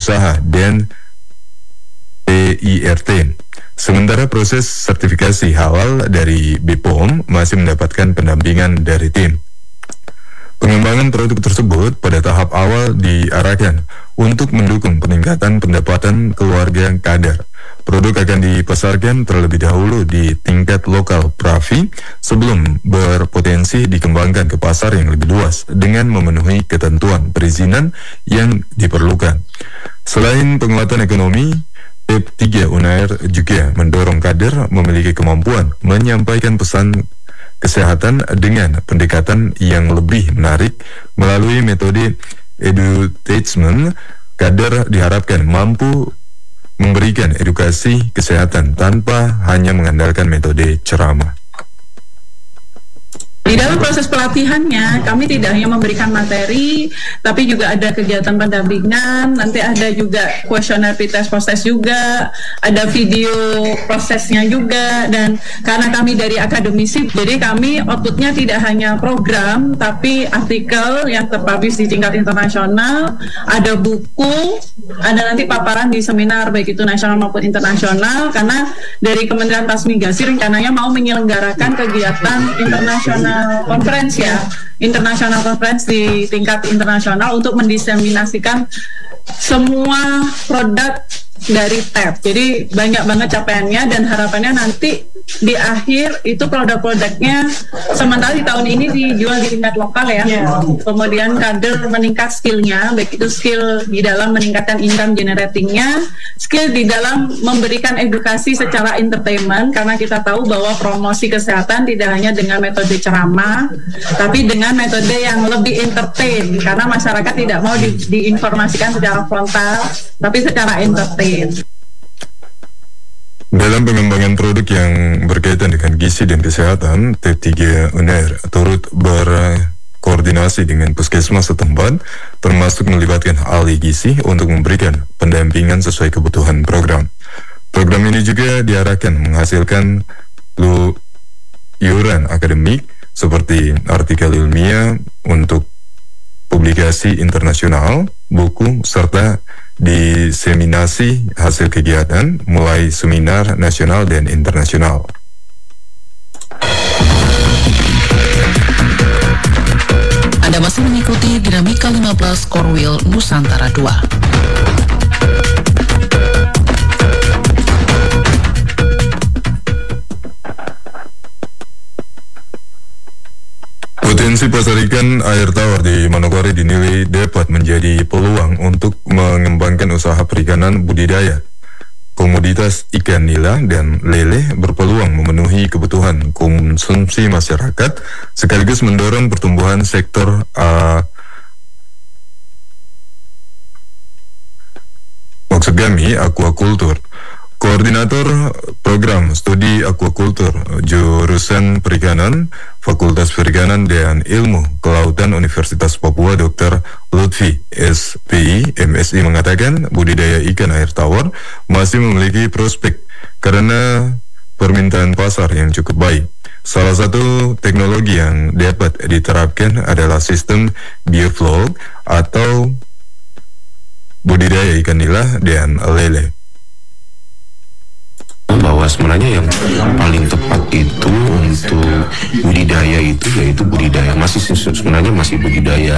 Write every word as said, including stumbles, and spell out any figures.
Usaha dan P I R T. Sementara proses sertifikasi halal dari B P O M masih mendapatkan pendampingan dari tim. Pengembangan produk tersebut pada tahap awal diarahkan untuk mendukung peningkatan pendapatan keluarga kader. Produk akan dipasarkan terlebih dahulu di tingkat lokal Pravi sebelum berpotensi dikembangkan ke pasar yang lebih luas dengan memenuhi ketentuan perizinan yang diperlukan. Selain penguatan ekonomi, P tiga Unair juga mendorong kader memiliki kemampuan menyampaikan pesan kesehatan dengan pendekatan yang lebih menarik melalui metode edutainment. Kader diharapkan mampu memberikan edukasi kesehatan tanpa hanya mengandalkan metode ceramah. Di dalam proses pelatihannya, kami tidak hanya memberikan materi, tapi juga ada kegiatan pendampingan, nanti ada juga kuesioner pretest proses juga, ada video prosesnya juga, dan karena kami dari akademisi, jadi kami outputnya tidak hanya program, tapi artikel yang terpublish di tingkat internasional, ada buku, ada nanti paparan di seminar, baik itu nasional maupun internasional, karena dari Kementerian Transmigrasi rencananya mau menyelenggarakan kegiatan internasional conference ya, international conference di tingkat internasional untuk mendiseminasikan semua produk dari T A P. Jadi banyak banget capaiannya dan harapannya nanti di akhir itu produk-produknya sementara di tahun ini dijual di tingkat lokal ya. Yeah. Kemudian kader meningkat skillnya, baik itu skill di dalam meningkatkan income generatingnya, skill di dalam memberikan edukasi secara entertainment, karena kita tahu bahwa promosi kesehatan tidak hanya dengan metode ceramah, tapi dengan metode yang lebih entertain, karena masyarakat tidak mau di, diinformasikan secara frontal, tapi secara entertain. Dalam pengembangan produk yang berkaitan dengan gizi dan kesehatan, P tiga Unair turut berkoordinasi dengan puskesmas setempat, termasuk melibatkan ahli gizi untuk memberikan pendampingan sesuai kebutuhan program. Program ini juga diarahkan menghasilkan iuran akademik seperti artikel ilmiah untuk publikasi internasional, buku, serta diseminasi hasil kegiatan mulai seminar nasional dan internasional. Anda masih mengikuti Dinamika lima belas Korwil Nusantara dua. Potensi pasar ikan air tawar di Manokwari dinilai dapat menjadi peluang untuk mengembangkan usaha perikanan budidaya. Komoditas ikan nila dan lele berpeluang memenuhi kebutuhan konsumsi masyarakat, sekaligus mendorong pertumbuhan sektor uh, maksud kami aquaculture. Koordinator Program Studi Aquaculture Jurusan Perikanan Fakultas Perikanan dan Ilmu Kelautan Universitas Papua Doktor Lutfi S P I M Si mengatakan budidaya ikan air tawar masih memiliki prospek karena permintaan pasar yang cukup baik. Salah satu teknologi yang dapat diterapkan adalah sistem bioflok atau budidaya ikan nila dan lele. Bahwa sebenarnya yang paling tepat itu untuk budidaya itu yaitu budidaya masih sebenarnya masih budidaya